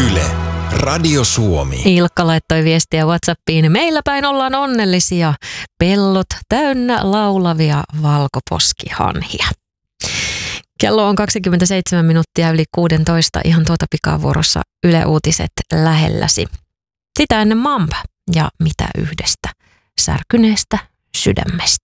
Yle, Radio Suomi. Ilkka laittoi viestiä WhatsAppiin. Meillä päin ollaan onnellisia. Pellot täynnä laulavia valkoposkihanhia. Kello on 27 minuuttia yli 16. Ihan tuota pikavuorossa Yle Uutiset lähelläsi. Sitä ennen Mamba ja mitä yhdestä särkyneestä sydämestä.